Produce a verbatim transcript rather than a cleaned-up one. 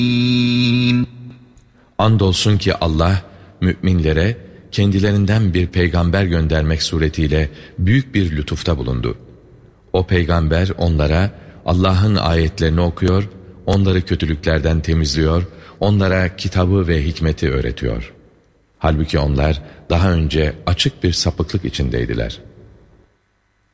Andolsun ki Allah müminlere kendilerinden bir peygamber göndermek suretiyle büyük bir lütufta bulundu. O peygamber onlara Allah'ın ayetlerini okuyor, onları kötülüklerden temizliyor, onlara kitabı ve hikmeti öğretiyor. Halbuki onlar daha önce açık bir sapıklık içindeydiler.